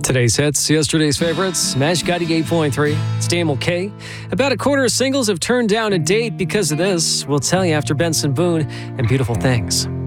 Today's hits, yesterday's favorites, Magic 88.3, it's Dame OK. About a quarter of singles have turned down a date because of this. We'll tell you after Benson Boone and Beautiful Things.